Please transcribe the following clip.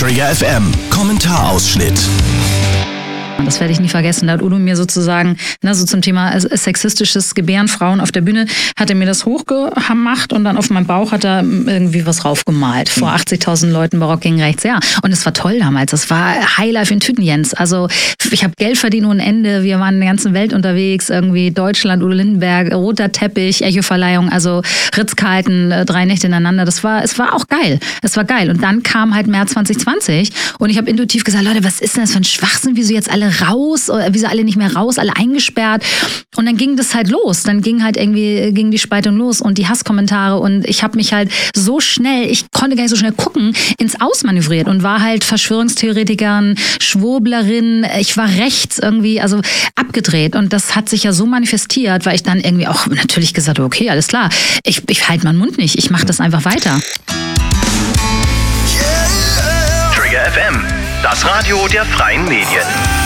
Trigger FM Kommentarausschnitt. Das werde ich nie vergessen. Da hat Udo mir sozusagen, so zum Thema sexistisches Gebären, Frauen auf der Bühne, hat er mir das hochgemacht und dann auf meinem Bauch hat er irgendwie was raufgemalt. Vor 80.000 Leuten Barock gegen rechts, ja. Und es war toll damals. Das war Highlife in Tüten-Jens. Also ich habe Geld verdient ohne Ende. Wir waren in der ganzen Welt unterwegs. Irgendwie Deutschland, Udo Lindenberg, roter Teppich, Echo-Verleihung, also Ritz-Carlton, 3 Nächte ineinander. Es war auch geil. Es war geil. Und dann kam halt März 2020 und ich habe intuitiv gesagt, Leute, was ist denn das für ein Schwachsinn? Wieso jetzt alle raus, wieso alle nicht mehr raus, alle eingesperrt. Und dann ging das halt los. Dann ging die Spaltung los und die Hasskommentare und ich habe mich halt so schnell, ich konnte gar nicht so schnell gucken, ins Ausmanövriert und war halt Verschwörungstheoretikerin, Schwurblerin, ich war rechts irgendwie, also abgedreht und das hat sich ja so manifestiert, weil ich dann irgendwie auch natürlich gesagt habe, okay, alles klar, ich halte meinen Mund nicht, ich mache das einfach weiter. Trigger FM, das Radio der freien Medien.